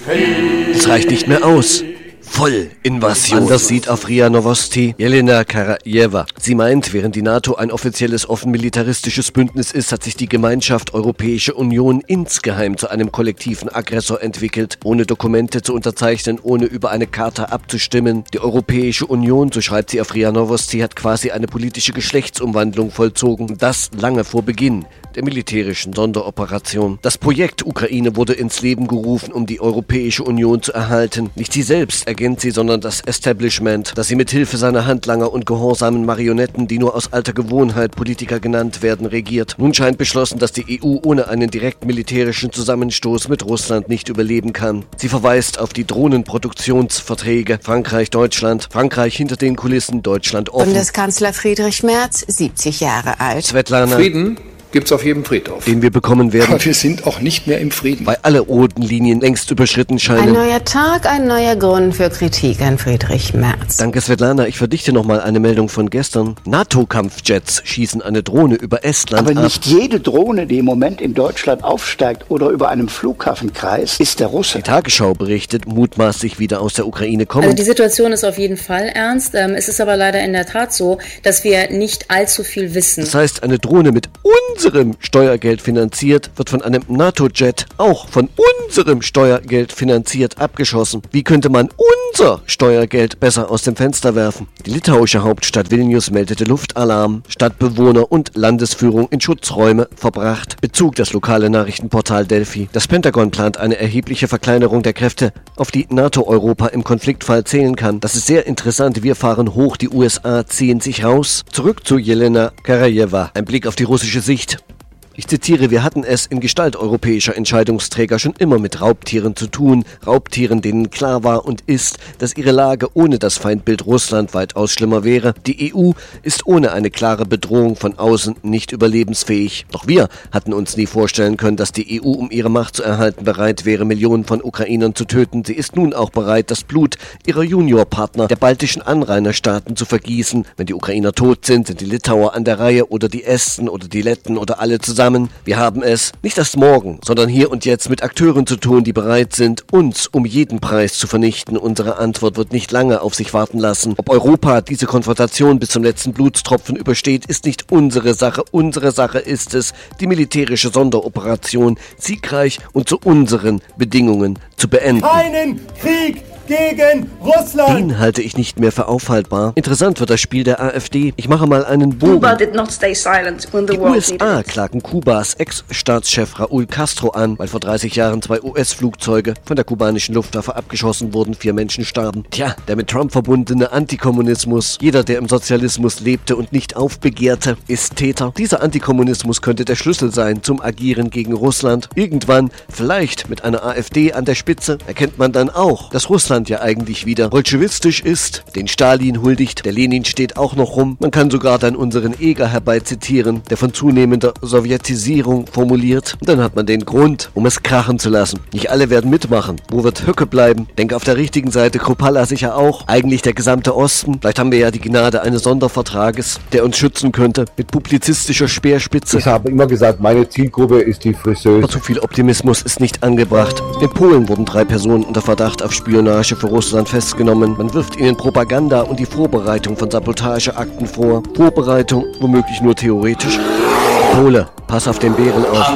Es reicht nicht mehr aus. Vollinvasion. Anders sieht auf RIA Novosti Jelena Karajeva. Sie meint, während die NATO ein offizielles offen militaristisches Bündnis ist, hat sich die Gemeinschaft Europäische Union insgeheim zu einem kollektiven Aggressor entwickelt, ohne Dokumente zu unterzeichnen, ohne über eine Charta abzustimmen. Die Europäische Union, so schreibt sie auf RIA Novosti, hat quasi eine politische Geschlechtsumwandlung vollzogen. Das lange vor Beginn der militärischen Sonderoperation. Das Projekt Ukraine wurde ins Leben gerufen, um die Europäische Union zu erhalten. Nicht sie selbst ergänzt sie, sondern das Establishment, das sie mit Hilfe seiner Handlanger und gehorsamen Marionetten, die nur aus alter Gewohnheit Politiker genannt werden, regiert. Nun scheint beschlossen, dass die EU ohne einen direkten militärischen Zusammenstoß mit Russland nicht überleben kann. Sie verweist auf die Drohnenproduktionsverträge Frankreich-Deutschland. Frankreich hinter den Kulissen, Deutschland offen. Bundeskanzler Friedrich Merz, 70 Jahre alt. Svetlana. Frieden gibt's auf jedem Friedhof. Den wir bekommen werden. Aber wir sind auch nicht mehr im Frieden. Weil alle roten Linien längst überschritten scheinen. Ein neuer Tag, ein neuer Grund für Kritik an Friedrich Merz. Danke, Svetlana. Ich verdichte nochmal eine Meldung von gestern. NATO-Kampfjets schießen eine Drohne über Estland ab. Aber nicht jede Drohne, die im Moment in Deutschland aufsteigt oder über einem Flughafen kreist, ist der Russe. Die Tagesschau berichtet, mutmaßlich wieder aus der Ukraine kommen. Also die Situation ist auf jeden Fall ernst. Es ist aber leider in der Tat so, dass wir nicht allzu viel wissen. Das heißt, eine Drohne mit unserem Steuergeld finanziert, wird von einem NATO-Jet auch von unserem Steuergeld finanziert abgeschossen. Wie könnte man unser Steuergeld besser aus dem Fenster werfen? Die litauische Hauptstadt Vilnius meldete Luftalarm. Stadtbewohner und Landesführung in Schutzräume verbracht. Bezug das lokale Nachrichtenportal Delphi. Das Pentagon plant eine erhebliche Verkleinerung der Kräfte, auf die NATO-Europa im Konfliktfall zählen kann. Das ist sehr interessant. Wir fahren hoch, die USA ziehen sich raus. Zurück zu Jelena Karajeva. Ein Blick auf die russische Sicht. Ich zitiere, wir hatten es in Gestalt europäischer Entscheidungsträger schon immer mit Raubtieren zu tun. Raubtieren, denen klar war und ist, dass ihre Lage ohne das Feindbild Russland weitaus schlimmer wäre. Die EU ist ohne eine klare Bedrohung von außen nicht überlebensfähig. Doch wir hatten uns nie vorstellen können, dass die EU, um ihre Macht zu erhalten, bereit wäre, Millionen von Ukrainern zu töten. Sie ist nun auch bereit, das Blut ihrer Juniorpartner, der baltischen Anrainerstaaten, zu vergießen. Wenn die Ukrainer tot sind, sind die Litauer an der Reihe oder die Esten oder die Letten oder alle zusammen. Wir haben es nicht erst morgen, sondern hier und jetzt mit Akteuren zu tun, die bereit sind, uns um jeden Preis zu vernichten. Unsere Antwort wird nicht lange auf sich warten lassen. Ob Europa diese Konfrontation bis zum letzten Blutstropfen übersteht, ist nicht unsere Sache. Unsere Sache ist es, die militärische Sonderoperation siegreich und zu unseren Bedingungen zu beenden. Keinen Krieg gegen Russland! Den halte ich nicht mehr für aufhaltbar. Interessant wird das Spiel der AfD. Ich mache mal einen Bogen. Cuba did not stay silent when the Die world USA klagen Kubas Ex-Staatschef Raúl Castro an, weil vor 30 Jahren 2 US-Flugzeuge von der kubanischen Luftwaffe abgeschossen wurden, 4 Menschen starben. Tja, der mit Trump verbundene Antikommunismus. Jeder, der im Sozialismus lebte und nicht aufbegehrte, ist Täter. Dieser Antikommunismus könnte der Schlüssel sein zum Agieren gegen Russland. Irgendwann, vielleicht mit einer AfD an der Spitze, erkennt man dann auch, dass Russland ja eigentlich wieder bolschewistisch ist, den Stalin huldigt, der Lenin steht auch noch rum. Man kann sogar dann unseren Eger herbeizitieren, der von zunehmender Sowjetisierung formuliert. Und dann hat man den Grund, um es krachen zu lassen. Nicht alle werden mitmachen. Wo wird Höcke bleiben? Denke auf der richtigen Seite, Kruppalla sicher auch. Eigentlich der gesamte Osten. Vielleicht haben wir ja die Gnade eines Sondervertrages, der uns schützen könnte, mit publizistischer Speerspitze. Ich habe immer gesagt, meine Zielgruppe ist die Friseuse. Zu viel Optimismus ist nicht angebracht. In Polen wurden 3 Personen unter Verdacht auf Spionage für Russland festgenommen. Man wirft ihnen Propaganda und die Vorbereitung von Sabotageakten vor. Vorbereitung womöglich nur theoretisch. Pole, pass auf den Bären auf.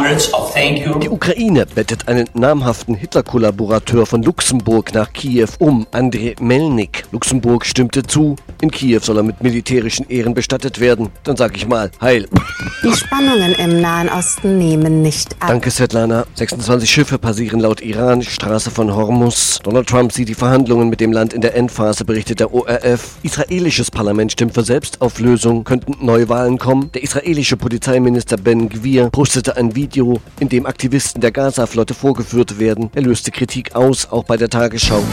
Die Ukraine bettet einen namhaften Hitler-Kollaborateur von Luxemburg nach Kiew um, Andrei Melnik. Luxemburg stimmte zu. In Kiew soll er mit militärischen Ehren bestattet werden. Dann sag ich mal, heil. Die Spannungen im Nahen Osten nehmen nicht ab. Danke, Svetlana. 26 Schiffe passieren laut Iran Straße von Hormuz. Donald Trump sieht die Verhandlungen mit dem Land in der Endphase, berichtet der ORF. Israelisches Parlament stimmt für Selbstauflösung. Könnten Neuwahlen kommen? Der israelische Polizeiminister Ben Gvir postete ein Video, in dem Aktivisten der Gaza-Flotte vorgeführt werden. Er löste Kritik aus, auch bei der Tagesschau.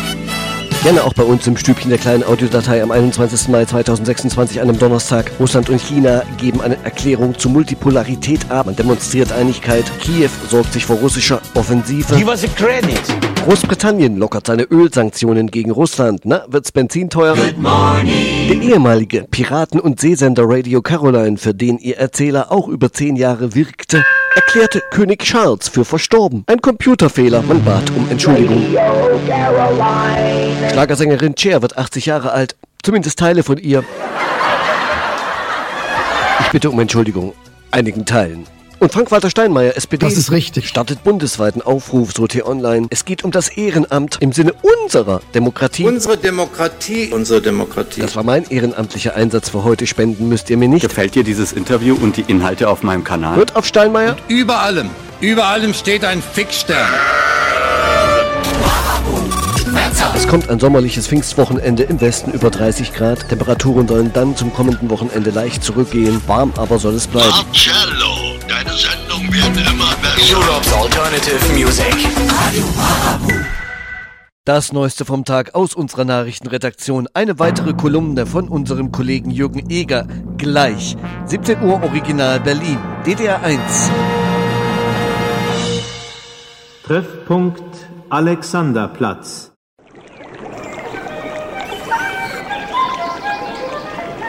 Gerne auch bei uns im Stübchen der kleinen Audiodatei am 21. Mai 2026, einem Donnerstag. Russland und China geben eine Erklärung zur Multipolarität ab. Man demonstriert Einigkeit. Kiew sorgt sich vor russischer Offensive. Give us a credit. Großbritannien lockert seine Ölsanktionen gegen Russland. Na, wird's Benzin teurer? Good morning. Der ehemalige Piraten- und Seesender Radio Caroline, für den ihr Erzähler auch über 10 Jahre wirkte, erklärte König Charles für verstorben. Ein Computerfehler, man bat um Entschuldigung. Schlagersängerin Cher wird 80 Jahre alt, zumindest Teile von ihr. Ich bitte um Entschuldigung, einigen Teilen. Und Frank-Walter Steinmeier, SPD, das ist richtig, startet bundesweiten Aufruf, so T-Online. Es geht um das Ehrenamt im Sinne unserer Demokratie. Unsere Demokratie. Das war mein ehrenamtlicher Einsatz für heute. Spenden müsst ihr mir nicht. Gefällt dir dieses Interview und die Inhalte auf meinem Kanal? Hört auf Steinmeier. Und über allem steht ein Fixstern. Es kommt ein sommerliches Pfingstwochenende im Westen über 30 Grad. Temperaturen sollen dann zum kommenden Wochenende leicht zurückgehen. Warm aber soll es bleiben. Marcello, deine Sendung wird immer besser. Europe's Alternative Music. Radio Marabu. Das Neueste vom Tag aus unserer Nachrichtenredaktion. Eine weitere Kolumne von unserem Kollegen Jürgen Eger. Gleich. 17 Uhr Original Berlin. DDR 1. Treffpunkt Alexanderplatz.